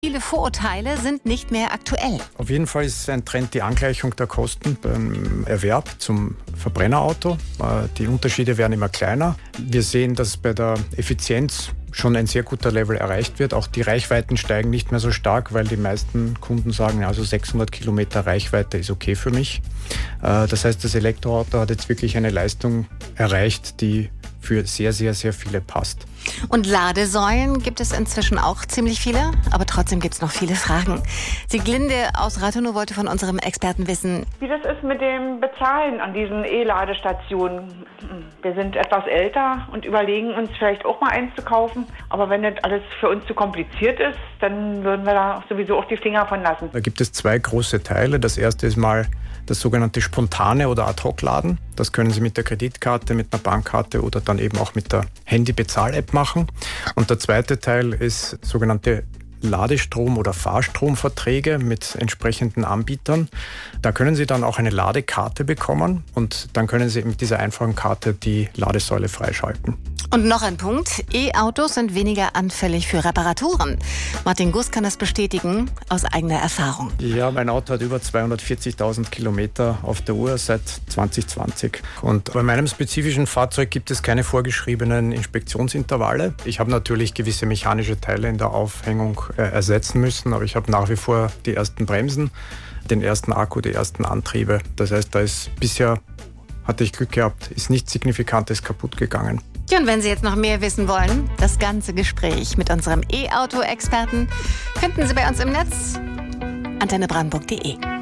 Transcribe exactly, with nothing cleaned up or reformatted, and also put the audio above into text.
Viele Vorurteile sind nicht mehr aktuell. Auf jeden Fall ist ein Trend die Angleichung der Kosten beim Erwerb zum Verbrennerauto. Die Unterschiede werden immer kleiner. Wir sehen, dass bei der Effizienz schon ein sehr guter Level erreicht wird. Auch die Reichweiten steigen nicht mehr so stark, weil die meisten Kunden sagen, also sechshundert Kilometer Reichweite ist okay für mich. Das heißt, das Elektroauto hat jetzt wirklich eine Leistung erreicht, die für sehr, sehr, sehr viele passt. Und Ladesäulen gibt es inzwischen auch ziemlich viele, aber trotzdem gibt es noch viele Fragen. Sieglinde aus Rathenow wollte von unserem Experten wissen, wie das ist mit dem Bezahlen an diesen E-Ladestationen. Wir sind etwas älter und überlegen uns vielleicht auch mal eins zu kaufen. Aber wenn das alles für uns zu kompliziert ist, dann würden wir da sowieso auch die Finger von lassen. Da gibt es zwei große Teile. Das erste ist mal das sogenannte spontane oder Ad-Hoc-Laden. Das können Sie mit der Kreditkarte, mit einer Bankkarte oder dann eben auch mit der Handy-Bezahl-App machen. Und der zweite Teil ist sogenannte Ladestrom- oder Fahrstromverträge mit entsprechenden Anbietern. Da können Sie dann auch eine Ladekarte bekommen und dann können Sie mit dieser einfachen Karte die Ladesäule freischalten. Und noch ein Punkt, E-Autos sind weniger anfällig für Reparaturen. Martin Guss kann das bestätigen aus eigener Erfahrung. Ja, mein Auto hat über zweihundertvierzigtausend Kilometer auf der Uhr seit zwanzig zwanzig. Und bei meinem spezifischen Fahrzeug gibt es keine vorgeschriebenen Inspektionsintervalle. Ich habe natürlich gewisse mechanische Teile in der Aufhängung äh, ersetzen müssen, aber ich habe nach wie vor die ersten Bremsen, den ersten Akku, die ersten Antriebe. Das heißt, da ist bisher, hatte ich Glück gehabt, ist nichts Signifikantes kaputt gegangen. Ja, und wenn Sie jetzt noch mehr wissen wollen, das ganze Gespräch mit unserem E-Auto-Experten finden Sie bei uns im Netz antenne brandenburg punkt de.